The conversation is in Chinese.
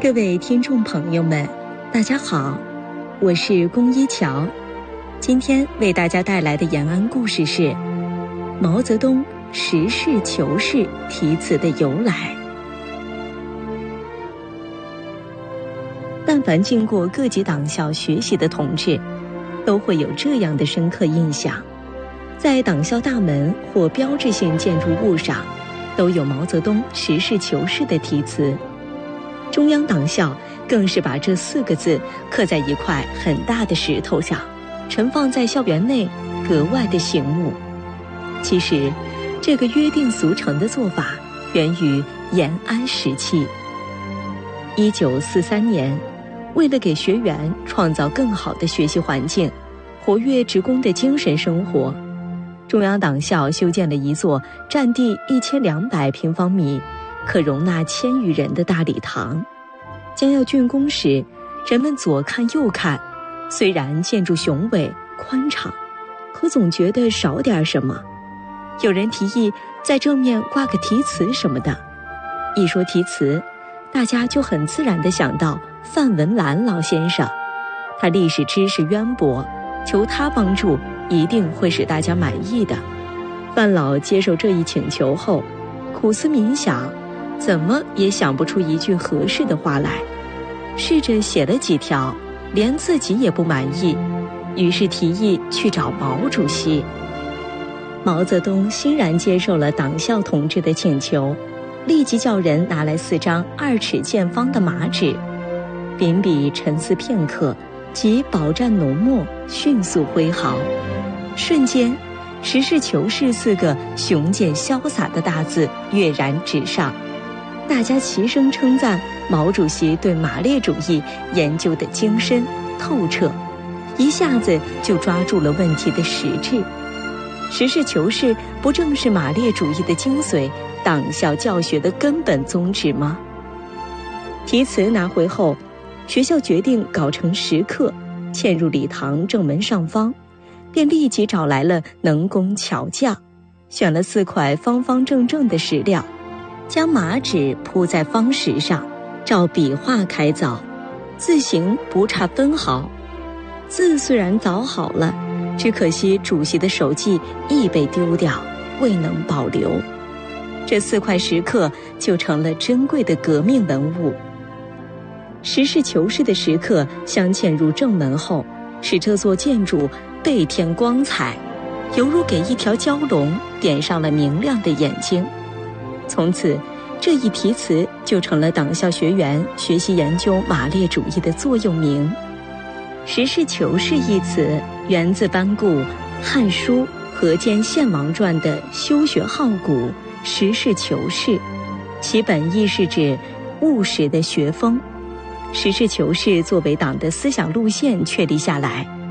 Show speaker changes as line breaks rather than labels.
各位听众朋友们，大家好，我是龚一桥。今天为大家带来的延安故事是毛泽东实事求是题词的由来。但凡经过各级党校学习的同志，都会有这样的深刻印象，在党校大门或标志性建筑物上都有毛泽东实事求是的题词。中央党校更是把这4个字刻在一块很大的石头上，盛放在校园内，格外的醒目。其实这个约定俗成的做法源于延安时期。1943年，为了给学员创造更好的学习环境，活跃职工的精神生活，中央党校修建了一座占地1200平方米，可容纳1000余人的大礼堂。将要竣工时，人们左看右看，虽然建筑雄伟宽敞，可总觉得少点什么。有人提议在正面挂个题词什么的。一说题词，大家就很自然地想到范文澜老先生，他历史知识渊博，求他帮助一定会使大家满意的。范老接受这一请求后，苦思冥想，怎么也想不出一句合适的话来，试着写了几条，连自己也不满意，于是提议去找毛主席。毛泽东欣然接受了党校同志的请求，立即叫人拿来4张2尺见方的麻纸，秉笔沉思片刻，即饱蘸浓墨，迅速挥毫，瞬间实事求是4个雄健潇洒的大字跃然纸上。大家齐声称赞毛主席对马列主义研究的精深透彻，一下子就抓住了问题的实质。实事求是不正是马列主义的精髓，党校教学的根本宗旨吗？题词拿回后，学校决定搞成石刻，嵌入礼堂正门上方，便立即找来了能工巧匠，选了4块方方正正的石料，将麻纸铺在方石上，照笔画开凿，字形不差分毫。字虽然凿好了，只可惜主席的手迹亦被丢掉，未能保留。这4块石刻就成了珍贵的革命文物。实事求是的石刻镶嵌入正门后，使这座建筑倍添光彩，犹如给一条蛟龙点上了明亮的眼睛。从此，这一题词就成了党校学员学习研究马列主义的座右铭。实事求是一词源自班固《汉书·河间献王传》的修学好古，实事求是，其本意是指务实的学风。实事求是作为党的思想路线确立下来，